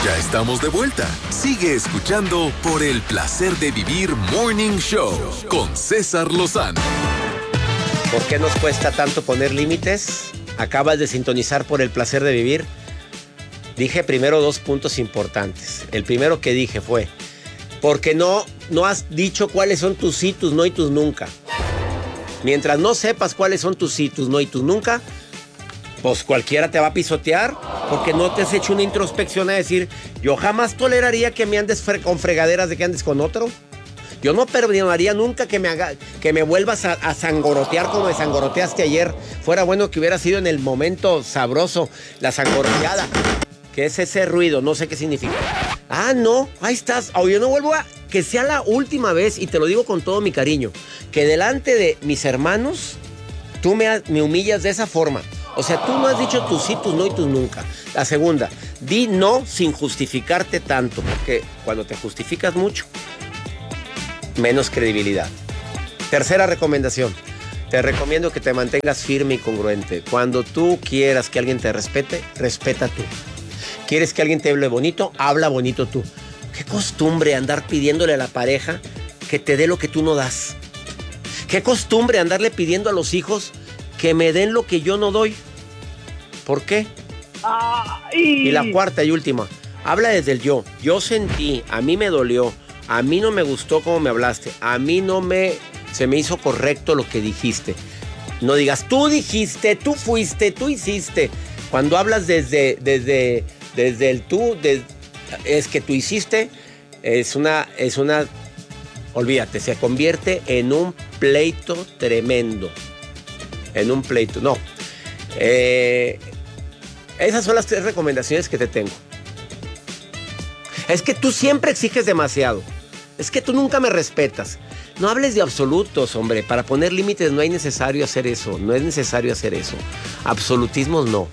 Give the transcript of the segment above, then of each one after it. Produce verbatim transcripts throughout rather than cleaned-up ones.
Ya estamos de vuelta. Sigue escuchando por el placer de vivir Morning Show con César Lozano. ¿Por qué nos cuesta tanto poner límites? Acabas de sintonizar por el placer de vivir. Dije primero dos puntos importantes. El primero que dije fue, porque no, no has dicho cuáles son tus sí, tus no y tus nunca. Mientras no sepas cuáles son tus sí, tus no y tus nunca, pues cualquiera te va a pisotear, porque no te has hecho una introspección a decir, yo jamás toleraría que me andes fre- con fregaderas de que andes con otro. Yo no perdonaría nunca que me haga, que me vuelvas a, a sangorotear como me sangoroteaste ayer. Fuera bueno que hubiera sido en el momento sabroso la sangoroteada. ¿Qué es ese ruido? No sé qué significa. Ah, no, ahí estás. O yo no vuelvo a... Que sea la última vez, y te lo digo con todo mi cariño, que delante de mis hermanos, tú me, me humillas de esa forma. O sea, tú no has dicho tus sí, tus no y tus nunca. La segunda, di no sin justificarte tanto, porque cuando te justificas mucho, menos credibilidad. Tercera recomendación. Te recomiendo que te mantengas firme y congruente. Cuando tú quieras que alguien te respete, respeta tú. ¿Quieres que alguien te hable bonito? Habla bonito tú. Qué costumbre andar pidiéndole a la pareja que te dé lo que tú no das. Qué costumbre andarle pidiendo a los hijos que me den lo que yo no doy. ¿Por qué? Ay. Y la cuarta y última. Habla desde el yo. Yo sentí, a mí me dolió, a mí no me gustó cómo me hablaste, a mí no me... se me hizo correcto lo que dijiste. No digas, tú dijiste, tú fuiste, tú hiciste. Cuando hablas desde, desde, desde el tú, de, es que tú hiciste, es una, es una, olvídate, se convierte en un pleito tremendo. En un pleito, no. Eh, esas son las tres recomendaciones que te tengo. Es que tú siempre exiges demasiado. Es que tú nunca me respetas. No hables de absolutos, hombre. Para poner límites no es necesario hacer eso. No es necesario hacer eso. Absolutismos no.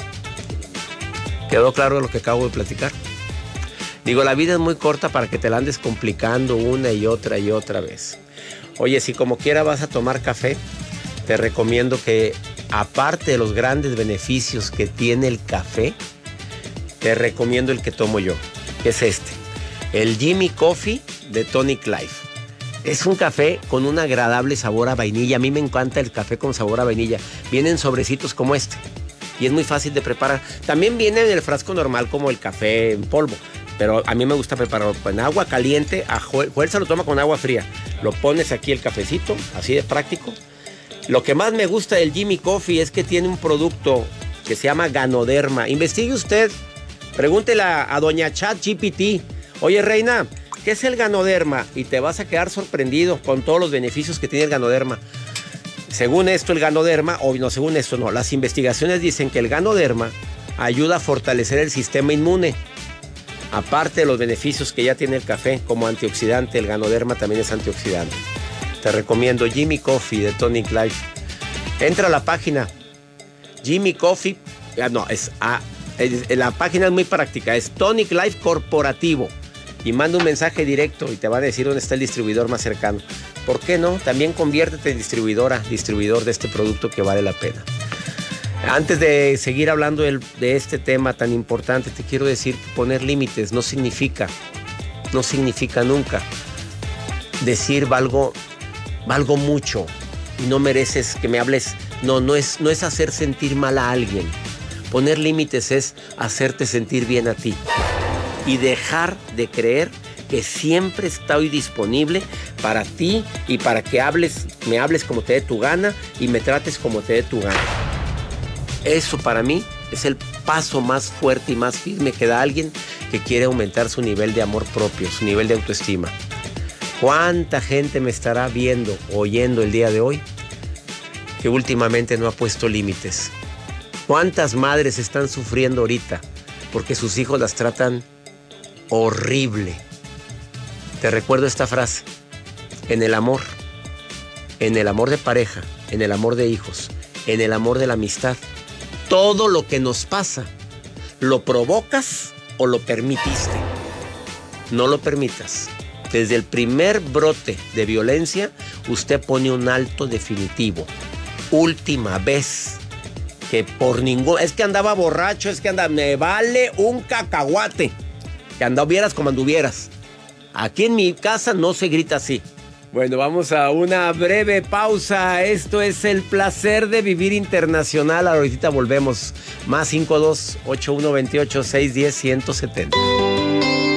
¿Quedó claro lo que acabo de platicar? Digo, la vida es muy corta para que te la andes complicando una y otra y otra vez. Oye, si como quiera vas a tomar café, te recomiendo que, aparte de los grandes beneficios que tiene el café, te recomiendo el que tomo yo, que es este. El Jimmy Coffee de Tonic Life. Es un café con un agradable sabor a vainilla. A mí me encanta el café con sabor a vainilla. Vienen sobrecitos como este. Y es muy fácil de preparar. También viene en el frasco normal como el café en polvo. Pero a mí me gusta prepararlo con agua caliente. A Joel, Joel se lo toma con agua fría. Lo pones aquí el cafecito, así de práctico. Lo que más me gusta del Jimmy Coffee es que tiene un producto que se llama Ganoderma. Investigue usted. Pregúntele a, a doña ChatGPT. Oye, reina, ¿qué es el Ganoderma? Y te vas a quedar sorprendido con todos los beneficios que tiene el Ganoderma. Según esto, el Ganoderma, o no, según esto no, las investigaciones dicen que el Ganoderma ayuda a fortalecer el sistema inmune. Aparte de los beneficios que ya tiene el café como antioxidante, el Ganoderma también es antioxidante. Te recomiendo Jimmy Coffee de Tonic Life. Entra a la página Jimmy Coffee. Ah, no, es, ah, es la página es muy práctica. Es Tonic Life Corporativo. Y manda un mensaje directo y te va a decir dónde está el distribuidor más cercano. ¿Por qué no? También conviértete en distribuidora, distribuidor de este producto que vale la pena. Antes de seguir hablando de, de este tema tan importante, te quiero decir que poner límites no significa, no significa nunca decir valgo, valgo mucho y no mereces que me hables. No, no es, no es hacer sentir mal a alguien. Poner límites es hacerte sentir bien a ti. Y dejar de creer que siempre estoy disponible para ti y para que hables, me hables como te dé tu gana y me trates como te dé tu gana. Eso para mí es el paso más fuerte y más firme que da alguien que quiere aumentar su nivel de amor propio, su nivel de autoestima. ¿Cuánta gente me estará viendo, oyendo el día de hoy que últimamente no ha puesto límites? ¿Cuántas madres están sufriendo ahorita porque sus hijos las tratan horrible? Te recuerdo esta frase. En el amor, en el amor de pareja, en el amor de hijos, en el amor de la amistad, todo lo que nos pasa, ¿lo provocas o lo permitiste? No lo permitas. Desde el primer brote de violencia, usted pone un alto definitivo. Última vez. Que por ningún... Es que andaba borracho, es que andaba... Me vale un cacahuate. Que anduvieras como anduvieras. Aquí en mi casa no se grita así. Bueno, vamos a una breve pausa. Esto es El Placer de Vivir Internacional. Ahorita volvemos. Más cinco dos ocho uno dos ocho seis uno cero uno uno siete cero.